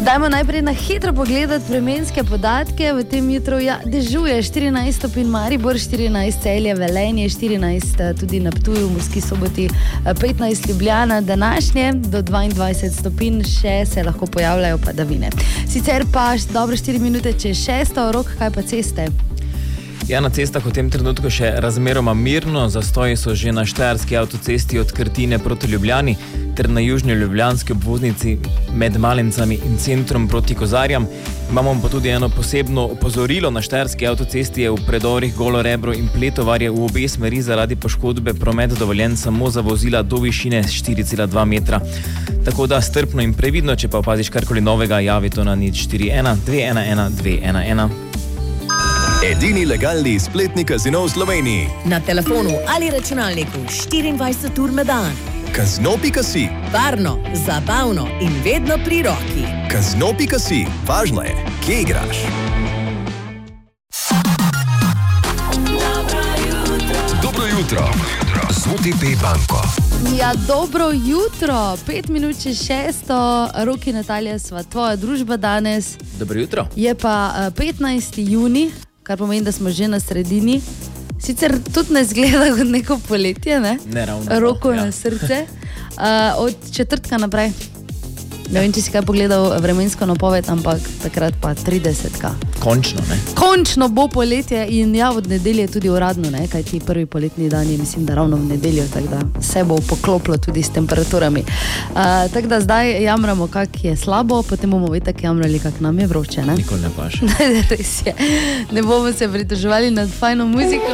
Dajmo najprej na hitro pogledati vremenske podatke. V tem jutru dežuje 14 stopinj Maribor, 14 Celje, Velenje, 14 tudi na Ptuju, v Murski Soboti, 15 Ljubljana, današnje do 22 stopinj, še se lahko pojavljajo padavine. Sicer pa dobro 4 minute čez 6, Rok, kaj pa ceste? Ja, na cestah v tem trenutku še razmeroma mirno, zastoji so že na štajerski avtocesti od Krtine proti Ljubljani ter na južni ljubljanski obvoznici med Malencami in centrom proti Kozarjam. Imamo pa tudi eno posebno opozorilo. Na štajerski avtocesti je v predorih Golo Rebro in Pletovarje v obe smeri zaradi poškodbe promet dovoljen samo za vozila do višine 4,2 metra. Tako da strpno in previdno, če pa opaziš karkoli novega, javi to na 041 211 211. Edini legalni spletni kazino v Sloveniji. Na telefonu ali računalniku 24 ur na dan. Kazino.si. Varno, zabavno in vedno pri roki. Kazino.si. Važno je, kje igraš. Dobro jutro. Z OTP banko. Ja, dobro jutro. 5 minut čez 6, Rok in Natalija sva tvoja družba danes. Dobro jutro. Je pa 15. juni, kar pomeni, da smo že na sredini. Sicer tudi ne zgleda kot neko poletje, ne? Ne ravno. Roko na srce. Od četrtka naprej. Ne vem, če si kaj pogledal vremensko napoved, ampak takrat pa 30. Končno, ne? Končno bo poletje in ja, od nedelje tudi uradno, ne? Kaj ti prvi poletni dan je, mislim, da ravno v nedeljo, tako da se bo poklopilo tudi s temperaturami. Tako da zdaj jamramo, kak je slabo, potem bomo itak jamrali, kak nam je vroče, ne? Nikoli ne paše. Res je. Ne bomo se pritoževali nad fajno muziko.